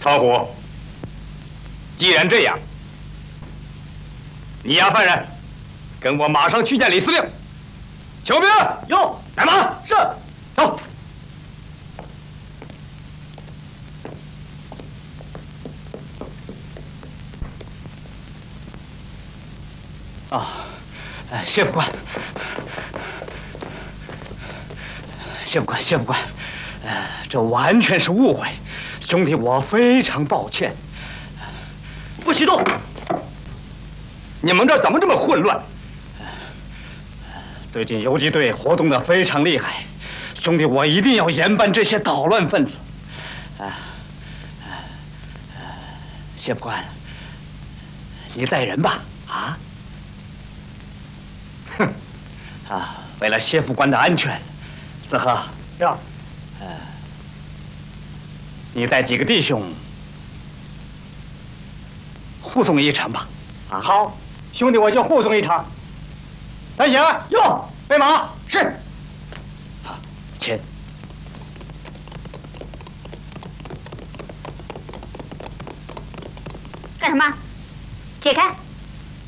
曹虎，既然这样，你押犯人，跟我马上去见李司令。请兵， 有， 带马， 是， 走。 啊，谢副官，谢副官，谢副官，这完全是误会，兄弟我非常抱歉。不许动！ 你们这儿怎么这么混乱？ 最近游击队活动的非常厉害，兄弟我一定要严办这些捣乱分子。谢副官，你带人吧，啊？哼，为了谢副官的安全，子和， 呀， 你带几个弟兄护送一程吧。啊， 好，兄弟我就护送一程。三贤， 哟， 备马，是。 好，请。 干什么？解开！